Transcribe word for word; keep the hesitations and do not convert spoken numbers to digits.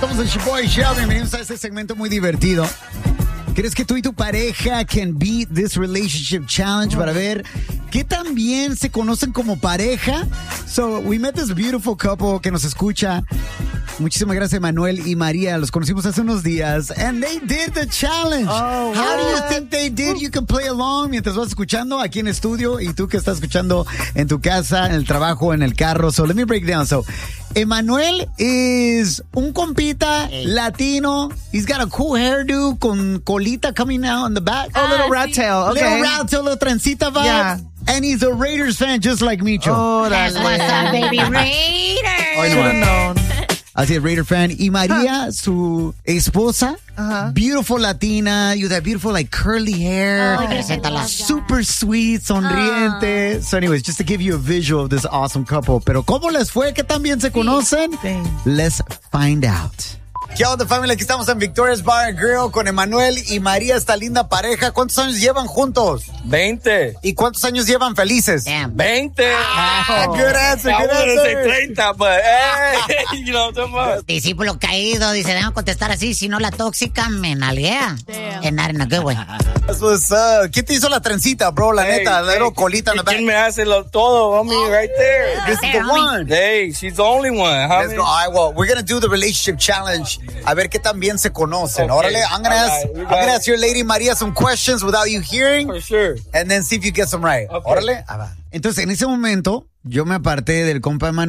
Somos el Shoboy Show. Bienvenidos a este segmento muy divertido. ¿Crees que tú y tu pareja can beat this relationship challenge para ver qué tan bien se conocen como pareja? So, we met this beautiful couple que nos escucha. Muchísimas gracias, Manuel y María. Los conocimos hace unos días. And they did the challenge. Oh, How do you what? think they did? You can play along mientras vas escuchando aquí en estudio y tú que estás escuchando en tu casa, en el trabajo, en el carro. So, let me break down. So, Emanuel is un compita Hey. latino. He's got a cool hairdo con colita coming out on the back. Oh, little rat tail. Okay. Little rat tail, little trencita vibe. Yeah. And he's a Raiders fan just like Micho. Oh, That's that's what's up, baby Raiders. Hoy no. Should've known. Así es, Raider fan. Y María, su esposa, Ajá. beautiful latina, you have beautiful like curly hair. Ay, preséntala. Super sweet, sonriente. So anyways, just to give you a visual of this awesome couple. Pero ¿cómo les fue? ¿Qué tan bien se conocen? Sí. Let's find out. ¿Qué onda, familia? Aquí estamos en Victoria's Bar and Grill con Emanuel y María, esta linda pareja. ¿Cuántos años llevan juntos? veinte. ¿Y cuántos años llevan felices? Damn. veinte. Ah, good answer, I good wanted to say answer. treinta, but hey, you know what I'm talking about? Discípulo caído, dice, déjame contestar así, si no la tóxica me nalguea. En not in a good way. That's what's up. ¿Quién te hizo la trencita, bro? La Hey, neta, la hey, little colita en la back. ¿Quién me hace lo todo, homie, right there? This is the There, homie. one. Hey, she's the only one, Let's homie. go. All right, well, we're going to do the relationship challenge. A ver qué tan bien se conocen. Okay. Órale, I'm going to All ask, right, we I'm got gonna it. ask your lady María some questions without you hearing, For sure. and then see if you get some right. Okay. Órale. Ah, va. Entonces, en ese momento, yo me aparté del compa Emanuel.